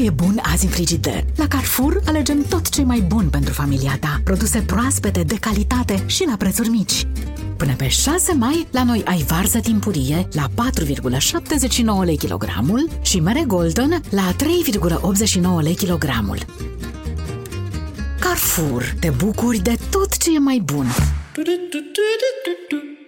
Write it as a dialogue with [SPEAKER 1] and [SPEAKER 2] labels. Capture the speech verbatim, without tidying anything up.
[SPEAKER 1] e bun azi în frigider? La Carrefour alegem tot ce e mai bun pentru familia ta. Produse proaspete, de calitate și la prețuri mici. Până pe șase mai, la noi ai varză timpurie la patru virgulă șaptezeci și nouă lei kilogramul și mere Golden la trei virgulă optzeci și nouă lei kilogramul. Carrefour, te bucuri de tot ce e mai bun.